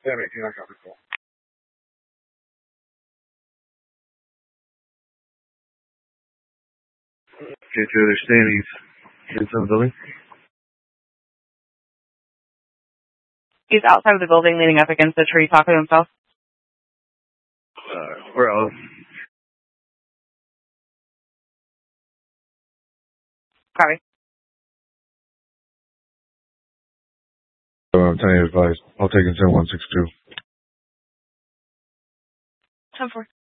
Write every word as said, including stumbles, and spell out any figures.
ten eighteen, I got the call. Okay, to understand, he's inside the building? He's outside of the building leaning up against the tree talking to himself. Uh, where else? Copy. So I'm telling you advice. I'll take it ten one six two. ten four.